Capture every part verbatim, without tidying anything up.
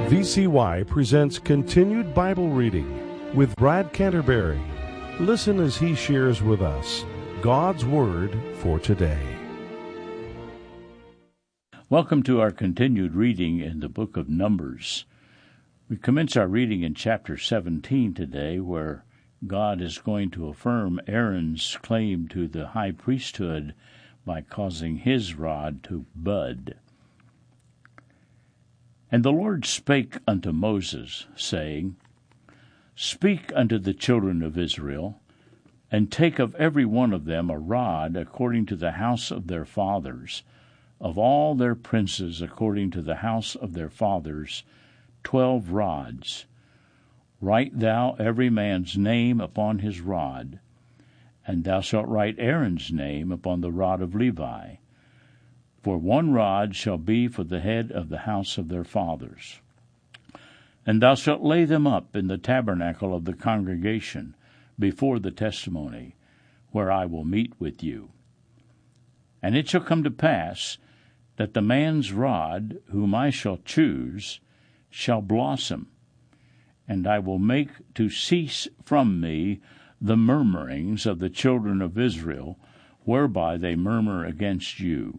V C Y presents Continued Bible Reading with Brad Canterbury. Listen as he shares with us God's Word for today. Welcome to our continued reading in the book of Numbers. We commence our reading in chapter seventeen today, where God is going to affirm Aaron's claim to the high priesthood by causing his rod to bud. And the Lord spake unto Moses, saying, Speak unto the children of Israel, and take of every one of them a rod according to the house of their fathers, of all their princes according to the house of their fathers, twelve rods. Write thou every man's name upon his rod, and thou shalt write Aaron's name upon the rod of Levi. For one rod shall be for the head of the house of their fathers. And thou shalt lay them up in the tabernacle of the congregation before the testimony, where I will meet with you. And it shall come to pass that the man's rod, whom I shall choose, shall blossom, and I will make to cease from me the murmurings of the children of Israel, whereby they murmur against you.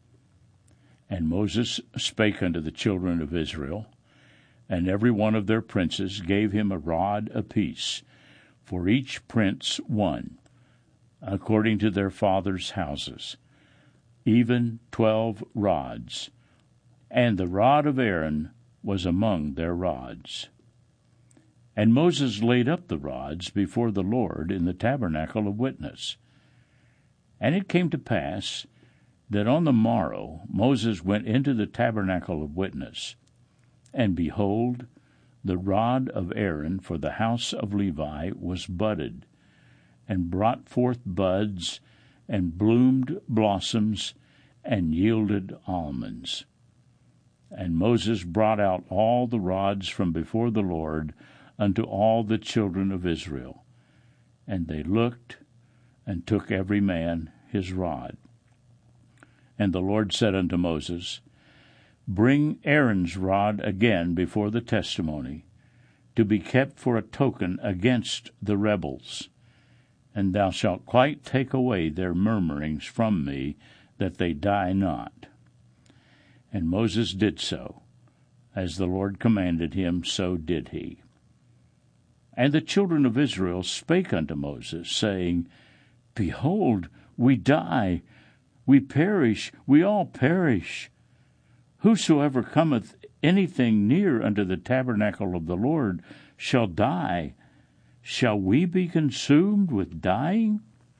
And Moses spake unto the children of Israel, and every one of their princes gave him a rod apiece, for each prince one, according to their fathers' houses, even twelve rods. And the rod of Aaron was among their rods. And Moses laid up the rods before the Lord in the tabernacle of witness. And it came to pass that on the morrow Moses went into the tabernacle of witness, and behold, the rod of Aaron for the house of Levi was budded, and brought forth buds, and bloomed blossoms, and yielded almonds. And Moses brought out all the rods from before the Lord unto all the children of Israel. And they looked, and took every man his rod. And the Lord said unto Moses, Bring Aaron's rod again before the testimony, to be kept for a token against the rebels. And thou shalt quite take away their murmurings from me, that they die not. And Moses did so. As the Lord commanded him, so did he. And the children of Israel spake unto Moses, saying, Behold, we die, we perish, we all perish. Whosoever cometh anything near unto the tabernacle of the Lord shall die. Shall we be consumed with dying?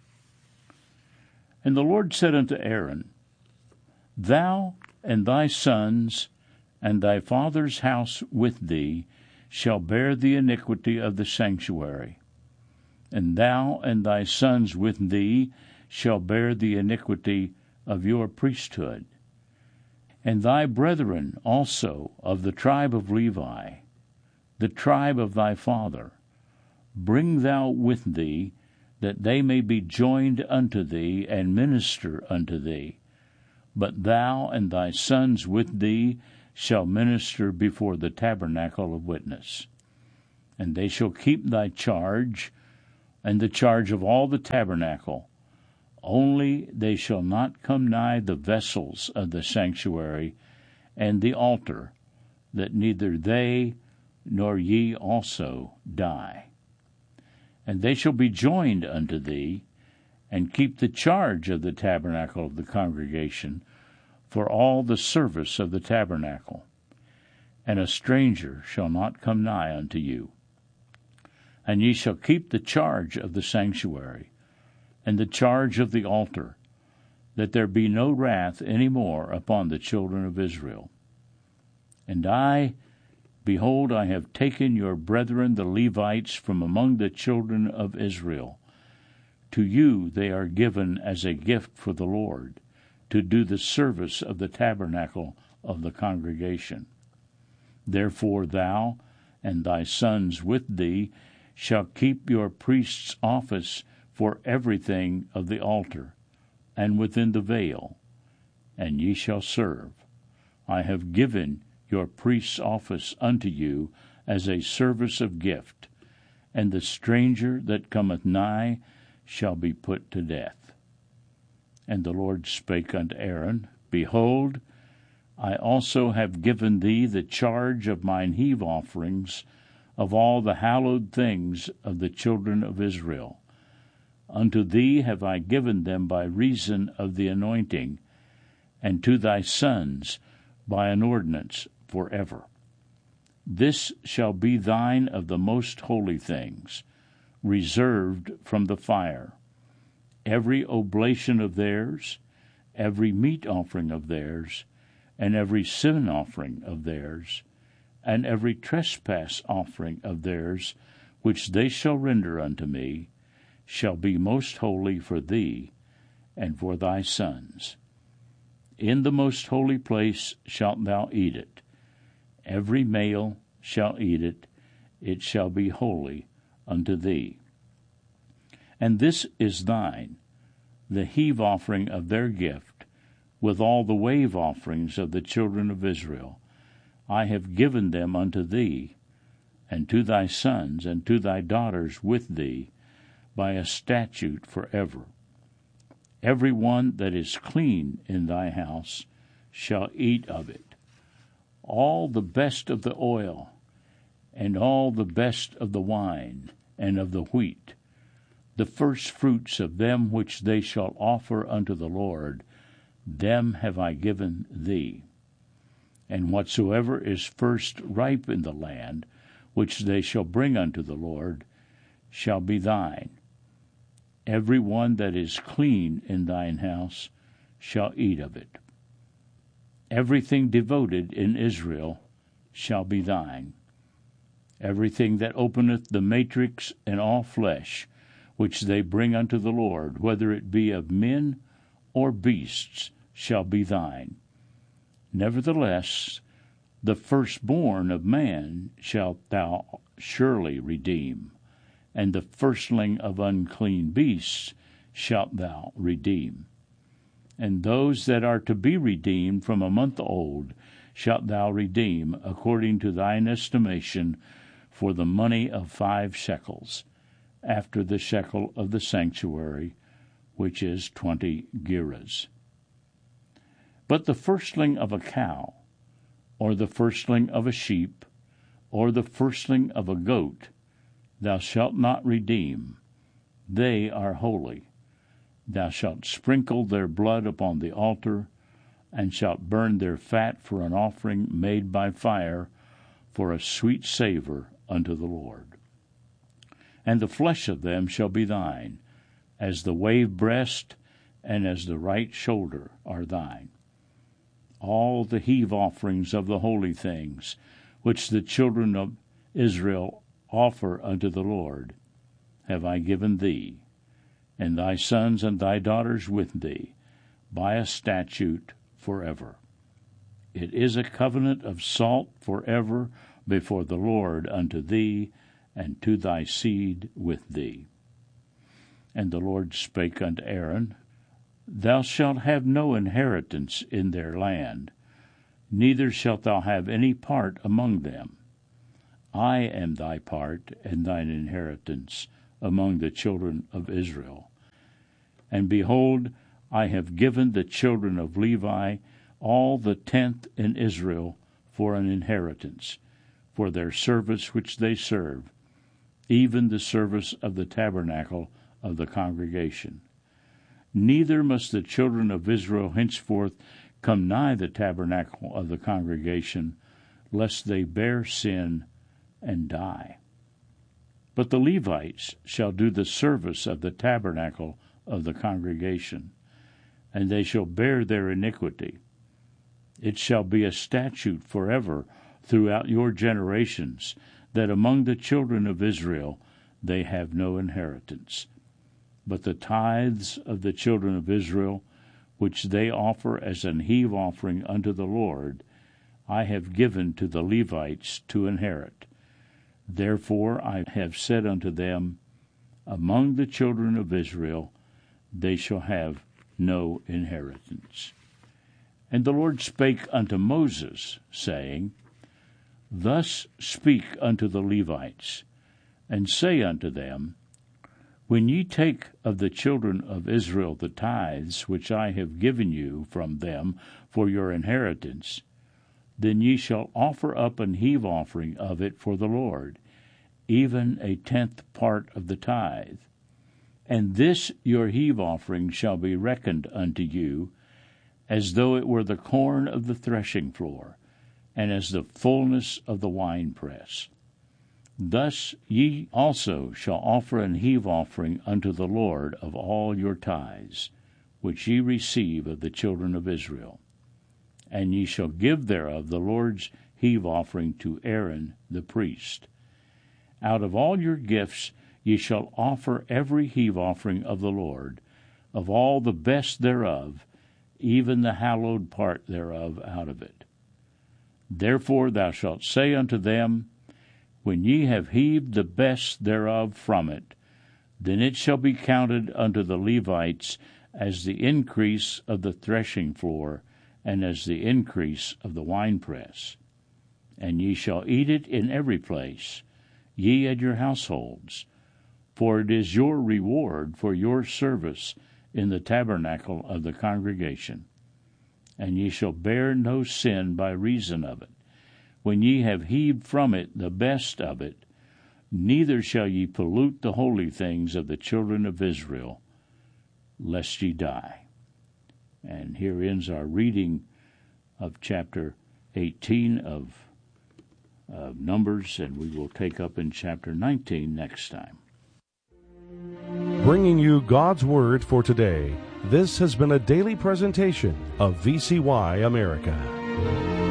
And the Lord said unto Aaron, Thou and thy sons and thy father's house with thee shall bear the iniquity of the sanctuary, and thou and thy sons with thee shall bear the iniquity of your priesthood. And thy brethren also of the tribe of Levi, the tribe of thy father, bring thou with thee, that they may be joined unto thee, and minister unto thee. But thou and thy sons with thee shall minister before the tabernacle of witness. And they shall keep thy charge, and the charge of all the tabernacle. Only they shall not come nigh the vessels of the sanctuary and the altar, that neither they nor ye also die. And they shall be joined unto thee, and keep the charge of the tabernacle of the congregation, for all the service of the tabernacle. And a stranger shall not come nigh unto you. And ye shall keep the charge of the sanctuary, and the charge of the altar, that there be no wrath any more upon the children of Israel. And I, behold, I have taken your brethren the Levites from among the children of Israel. To you they are given as a gift for the Lord, to do the service of the tabernacle of the congregation. Therefore thou and thy sons with thee shall keep your priest's office for everything of the altar, and within the veil, and ye shall serve. I have given your priest's office unto you as a service of gift, and the stranger that cometh nigh shall be put to death. And the Lord spake unto Aaron, Behold, I also have given thee the charge of mine heave offerings of all the hallowed things of the children of Israel. Unto thee have I given them by reason of the anointing, and to thy sons by an ordinance forever. This shall be thine of the most holy things, reserved from the fire. Every oblation of theirs, every meat offering of theirs, and every sin offering of theirs, and every trespass offering of theirs, which they shall render unto me, shall be most holy for thee and for thy sons. In the most holy place shalt thou eat it. Every male shall eat it, it shall be holy unto thee. And this is thine, the heave offering of their gift, with all the wave offerings of the children of Israel. I have given them unto thee, and to thy sons, and to thy daughters with thee, by a statute forever. Every one that is clean in thy house shall eat of it. All the best of the oil, and all the best of the wine, and of the wheat, the first fruits of them which they shall offer unto the Lord, them have I given thee. And whatsoever is first ripe in the land, which they shall bring unto the Lord, shall be thine. Every one that is clean in thine house shall eat of it. Everything devoted in Israel shall be thine. Everything that openeth the matrix and all flesh, which they bring unto the Lord, whether it be of men or beasts, shall be thine. Nevertheless, the firstborn of man shalt thou surely redeem, and the firstling of unclean beasts shalt thou redeem. And those that are to be redeemed from a month old shalt thou redeem, according to thine estimation, for the money of five shekels, after the shekel of the sanctuary, which is twenty gerahs. But the firstling of a cow, or the firstling of a sheep, or the firstling of a goat, thou shalt not redeem. They are holy. Thou shalt sprinkle their blood upon the altar, and shalt burn their fat for an offering made by fire, for a sweet savour unto the Lord. And the flesh of them shall be thine, as the wave breast and as the right shoulder are thine. All the heave offerings of the holy things, which the children of Israel offer unto the Lord, have I given thee, and thy sons and thy daughters with thee, by a statute forever. It is a covenant of salt forever before the Lord unto thee, and to thy seed with thee. And the Lord spake unto Aaron, Thou shalt have no inheritance in their land, neither shalt thou have any part among them. I am thy part and thine inheritance among the children of Israel. And behold, I have given the children of Levi all the tenth in Israel for an inheritance, for their service which they serve, even the service of the tabernacle of the congregation. Neither must the children of Israel henceforth come nigh the tabernacle of the congregation, lest they bear sin and die. But the Levites shall do the service of the tabernacle of the congregation, and they shall bear their iniquity. It shall be a statute forever throughout your generations, that among the children of Israel they have no inheritance. But the tithes of the children of Israel, which they offer as an heave offering unto the Lord, I have given to the Levites to inherit. Therefore I have said unto them, Among the children of Israel they shall have no inheritance. And the Lord spake unto Moses, saying, Thus speak unto the Levites, and say unto them, When ye take of the children of Israel the tithes which I have given you from them for your inheritance, then ye shall offer up an heave offering of it for the Lord, even a tenth part of the tithe. And this your heave offering shall be reckoned unto you, as though it were the corn of the threshing floor, and as the fullness of the winepress. Thus ye also shall offer an heave offering unto the Lord of all your tithes, which ye receive of the children of Israel. And ye shall give thereof the Lord's heave offering to Aaron the priest. Out of all your gifts ye shall offer every heave offering of the Lord, of all the best thereof, even the hallowed part thereof out of it. Therefore thou shalt say unto them, When ye have heaved the best thereof from it, then it shall be counted unto the Levites as the increase of the threshing floor, and as the increase of the winepress. And ye shall eat it in every place, ye and your households, for it is your reward for your service in the tabernacle of the congregation. And ye shall bear no sin by reason of it, when ye have heaved from it the best of it, neither shall ye pollute the holy things of the children of Israel, lest ye die. And here ends our reading of chapter eighteen of, of Numbers, and we will take up in chapter nineteen next time. Bringing you God's Word for today, this has been a daily presentation of V C Y America.